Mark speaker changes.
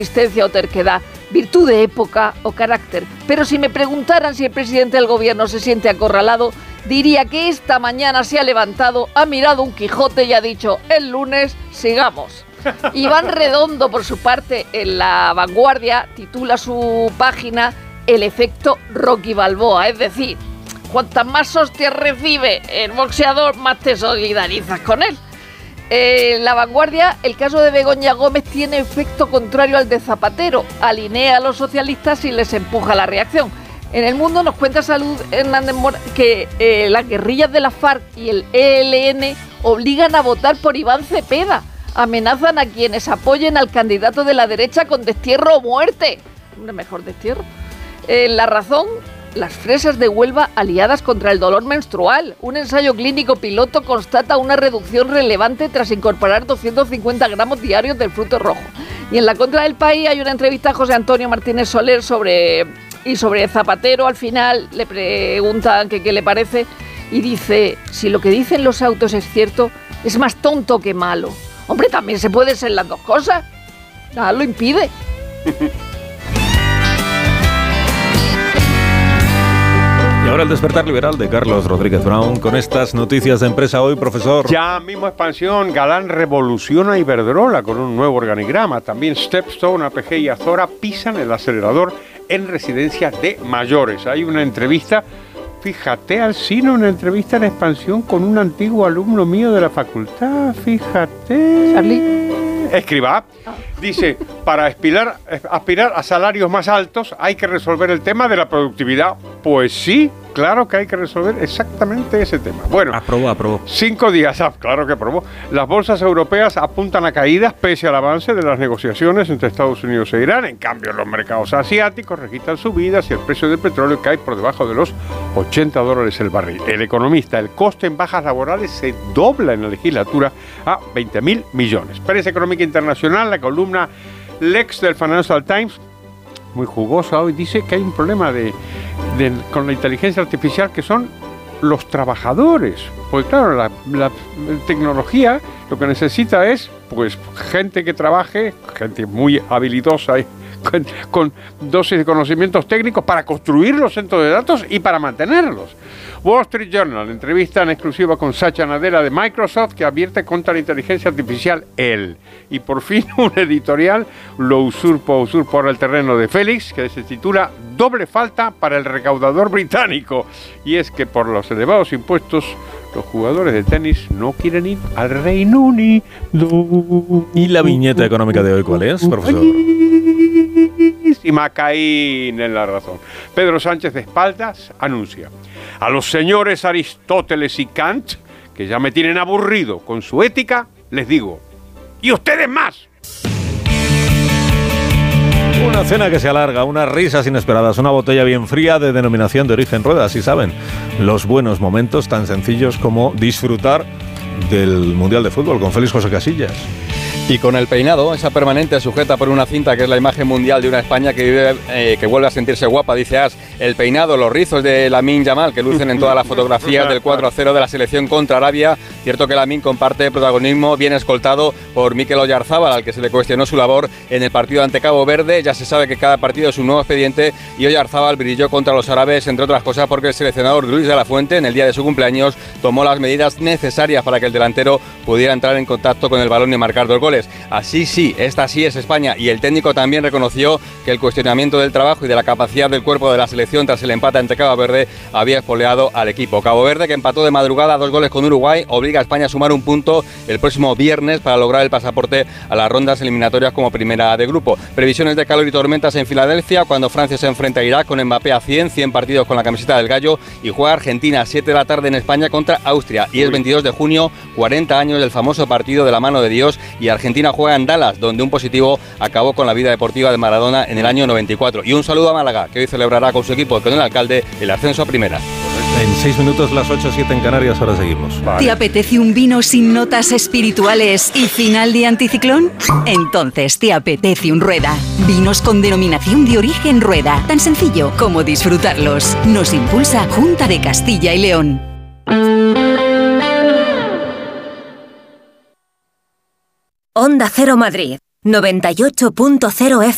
Speaker 1: resistencia o terquedad, virtud de época o carácter. Pero si me preguntaran si el presidente del gobierno se siente acorralado, diría que esta mañana se ha levantado, ha mirado un Quijote y ha dicho: el lunes sigamos. Iván Redondo, por su parte, en La Vanguardia, titula su página El efecto Rocky Balboa, es decir, cuantas más hostias recibe el boxeador, más te solidarizas con él. La Vanguardia, el caso de Begoña Gómez tiene efecto contrario al de Zapatero, alinea a los socialistas y les empuja la reacción. En El Mundo nos cuenta Salud Hernández Mora que las guerrillas de la FARC y el ELN obligan a votar por Iván Cepeda, amenazan a quienes apoyen al candidato de la derecha con destierro o muerte. Hombre, mejor destierro. La Razón, las fresas de Huelva aliadas contra el dolor menstrual. Un ensayo clínico piloto constata una reducción relevante tras incorporar 250 gramos diarios del fruto rojo. Y en La Contra del País hay una entrevista a José Antonio Martínez Soler sobre Zapatero. Al final le preguntan que qué le parece y dice: si lo que dicen los autos es cierto, es más tonto que malo. Hombre, también se puede ser las dos cosas. Nada lo impide.
Speaker 2: Y ahora el despertar liberal de Carlos Rodríguez Brown con estas noticias de Empresa Hoy, profesor.
Speaker 3: Ya mismo expansión, Galán revoluciona Iberdrola con un nuevo organigrama. También Stepstone, APG y Azora pisan el acelerador en residencias de mayores. Hay una entrevista, fíjate, Alsina, una entrevista en expansión con un antiguo alumno mío de la facultad, fíjate.
Speaker 1: ¿Charlie?
Speaker 3: Escribá. Dice, para aspirar a salarios más altos hay que resolver el tema de la productividad. Pues sí, claro que hay que resolver exactamente ese tema. Bueno,
Speaker 2: aprobó.
Speaker 3: 5 días, claro que aprobó. Las bolsas europeas apuntan a caídas pese al avance de las negociaciones entre Estados Unidos e Irán. En cambio, los mercados asiáticos registran subidas y el precio del petróleo cae por debajo de los $80 el barril. El economista, el coste en bajas laborales se dobla en la legislatura a 20.000 millones. Prensa Económica Internacional, la columna Lex del Financial Times, muy jugosa hoy, dice que hay un problema con la inteligencia artificial, que son los trabajadores. Porque claro, la tecnología lo que necesita es pues gente que trabaje, gente muy habilidosa y con dosis de conocimientos técnicos para construir los centros de datos y para mantenerlos. Wall Street Journal, entrevista en exclusiva con Satya Nadella de Microsoft, que advierte contra la inteligencia artificial él. Y por fin un editorial lo usurpa ahora el terreno de Félix, que se titula Doble falta para el recaudador británico. Y es que por los elevados impuestos, los jugadores de tenis no quieren ir al Reino Unido.
Speaker 2: ¿Y la viñeta económica de hoy cuál es, profesor?
Speaker 3: Y Macaín en La Razón. Pedro Sánchez de espaldas anuncia: a los señores Aristóteles y Kant, que ya me tienen aburrido con su ética, les digo: ¡y ustedes más!
Speaker 2: Una cena que se alarga, unas risas inesperadas, una botella bien fría de denominación de origen Rueda, si saben. Los buenos momentos tan sencillos como disfrutar del Mundial de Fútbol con Félix José Casillas.
Speaker 4: Y con el peinado, esa permanente sujeta por una cinta que es la imagen mundial de una España que vuelve a sentirse guapa, dice As. El peinado, los rizos de Lamine Yamal que lucen en todas las fotografías del 4-0 de la selección contra Arabia. Cierto que Lamine comparte protagonismo, bien escoltado por Mikel Oyarzábal, al que se le cuestionó su labor en el partido ante Cabo Verde. Ya se sabe que cada partido es un nuevo expediente y Oyarzábal brilló contra los árabes, entre otras cosas porque el seleccionador Luis de la Fuente, en el día de su cumpleaños, tomó las medidas necesarias para que el delantero pudiera entrar en contacto con el balón y marcar 2 goles. Así sí, esta sí es España, y el técnico también reconoció que el cuestionamiento del trabajo y de la capacidad del cuerpo de la selección tras el empate ante Cabo Verde había espoleado al equipo. Cabo Verde, que empató de madrugada 2 goles con Uruguay, obliga a España a sumar un punto el próximo viernes para lograr el pasaporte a las rondas eliminatorias como primera de grupo. Previsiones de calor y tormentas en Filadelfia cuando Francia se enfrenta a Irak con Mbappé a 100 partidos con la camiseta del gallo, y juega Argentina a 7 de la tarde en España contra Austria, y es 22 de junio, 40 años del famoso partido de la mano de Dios, y Argentina juega en Dallas, donde un positivo acabó con la vida deportiva de Maradona en el año 94. Y un saludo a Málaga, que hoy celebrará con su equipo, con el alcalde, el ascenso a primera.
Speaker 2: En 6 minutos, las 8:07 en Canarias, ahora seguimos.
Speaker 5: Vale. ¿Te apetece un vino sin notas espirituales y final de anticiclón? Entonces te apetece un Rueda. Vinos con denominación de origen Rueda. Tan sencillo como disfrutarlos. Nos impulsa Junta de Castilla y León.
Speaker 6: Onda Cero Madrid, 98.0 FM.